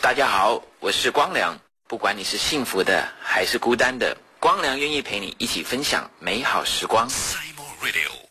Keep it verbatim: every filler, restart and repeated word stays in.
大家好，我是光良。不管你是幸福的还是孤单的，光良愿意陪你一起分享美好时光。 Simon Radio